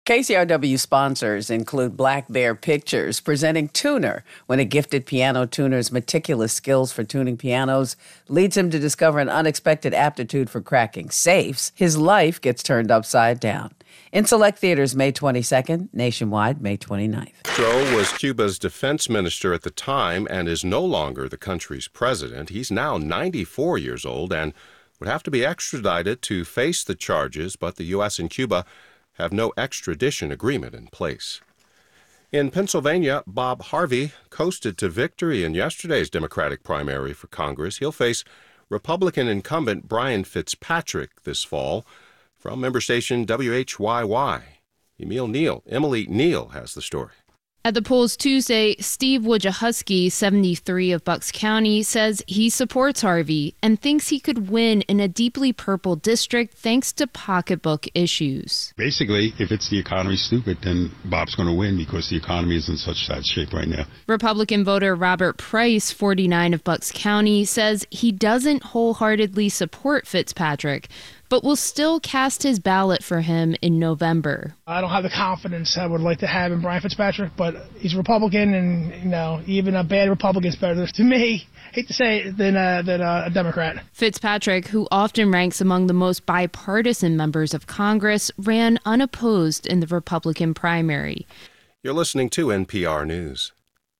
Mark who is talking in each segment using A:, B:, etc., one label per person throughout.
A: KCRW sponsors include Black Bear Pictures, presenting Tuner, when a gifted piano tuner's meticulous skills for tuning pianos leads him to discover an unexpected aptitude for cracking safes. His life gets turned upside down. In select theaters May 22nd, nationwide May 29th.
B: Castro was Cuba's defense minister at the time and is no longer the country's president. He's now 94 years old and would have to be extradited to face the charges, but the U.S. and Cuba have no extradition agreement in place. In Pennsylvania, Bob Harvey coasted to victory in yesterday's Democratic primary for Congress. He'll face Republican incumbent Brian Fitzpatrick this fall. From member station WHYY, Emily Neal has the story.
C: At the polls Tuesday, Steve Wojciechowski, 73 of Bucks County, says he supports Harvey and thinks he could win in a deeply purple district thanks to pocketbook issues.
D: Basically, if it's the economy stupid, then Bob's going to win because the economy is in such bad shape right now.
C: Republican voter Robert Price, 49 of Bucks County, says he doesn't wholeheartedly support Fitzpatrick, but will still cast his ballot for him in November.
E: I don't have the confidence I would like to have in Brian Fitzpatrick, but he's a Republican, and even a bad Republican is better to me, hate to say it, than a Democrat.
C: Fitzpatrick, who often ranks among the most bipartisan members of Congress, ran unopposed in the Republican primary.
B: You're listening to NPR News.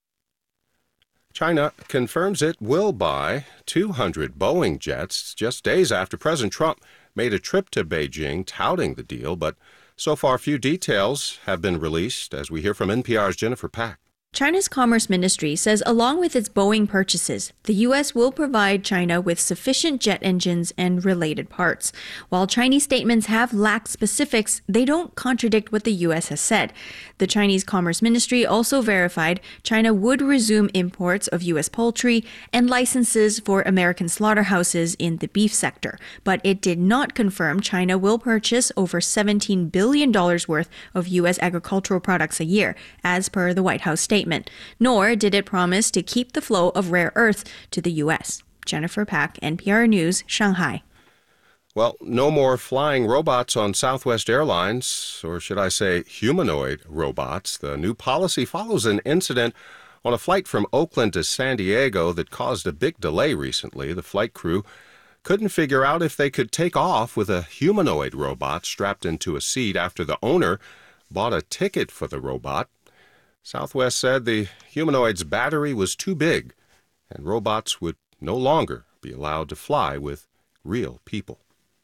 B: China confirms it will buy 200 Boeing jets just days after President Trump made a trip to Beijing touting the deal, but so far few details have been released, as we hear from NPR's Jennifer Pack.
F: China's Commerce Ministry says along with its Boeing purchases, the U.S. will provide China with sufficient jet engines and related parts. While Chinese statements have lacked specifics, they don't contradict what the U.S. has said. The Chinese Commerce Ministry also verified China would resume imports of U.S. poultry and licenses for American slaughterhouses in the beef sector. But it did not confirm China will purchase over $17 billion worth of U.S. agricultural products a year, as per the White House statement. Nor did it promise to keep the flow of rare earth to the U.S. Jennifer Pack, NPR News, Shanghai.
B: Well, no more flying robots on Southwest Airlines, or should I say humanoid robots. The new policy follows an incident on a flight from Oakland to San Diego that caused a big delay recently. The flight crew couldn't figure out if they could take off with a humanoid robot strapped into a seat after the owner bought a ticket for the robot. Southwest said the humanoid's battery was too big and robots would no longer be allowed to fly with real people.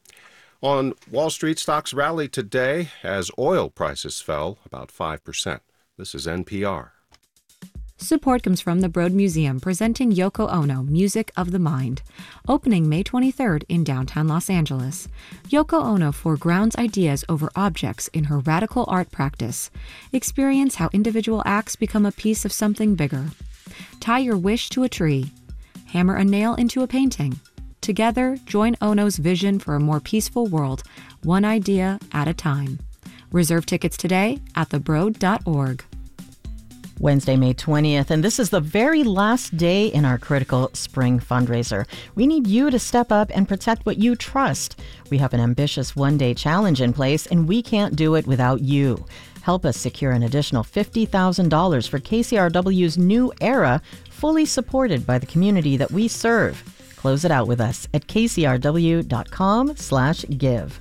B: On Wall Street, stocks rallied today as oil prices fell about 5%. This is NPR.
G: Support comes from the Broad Museum, presenting Yoko Ono, Music of the Mind. Opening May 23rd in downtown Los Angeles. Yoko Ono foregrounds ideas over objects in her radical art practice. Experience how individual acts become a piece of something bigger. Tie your wish to a tree. Hammer a nail into a painting. Together, join Ono's vision for a more peaceful world, one idea at a time. Reserve tickets today at thebroad.org.
H: Wednesday, May 20th, and this is the very last day in our critical spring fundraiser. We need you to step up and protect what you trust. We have an ambitious one-day challenge in place, and we can't do it without you. Help us secure an additional $50,000 for KCRW's new era, fully supported by the community that we serve. Close it out with us at kcrw.com/give.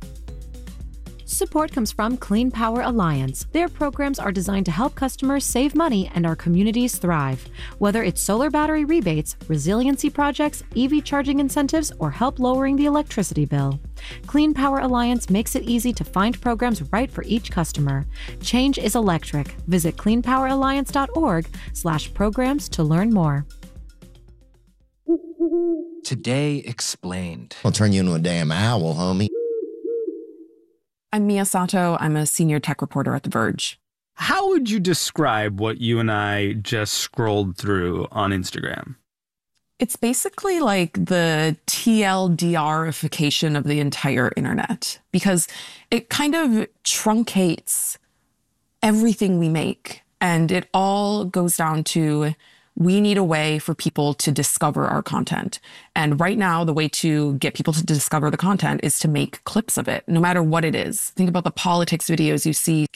G: Support comes from Clean Power Alliance. Their programs are designed to help customers save money and our communities thrive. Whether it's solar battery rebates, resiliency projects, EV charging incentives, or help lowering the electricity bill. Clean Power Alliance makes it easy to find programs right for each customer. Change is electric. Visit cleanpoweralliance.org/programs to learn more.
I: Today Explained.
J: I'll turn you into a damn owl, homie.
K: I'm Mia Sato. I'm a senior tech reporter at The Verge.
L: How would you describe what you and I just scrolled through on Instagram?
K: It's basically like the TLDRification of the entire internet, because it kind of truncates everything we make. And it all goes down to, we need a way for people to discover our content. And right now, the way to get people to discover the content is to make clips of it, no matter what it is. Think about the politics videos you see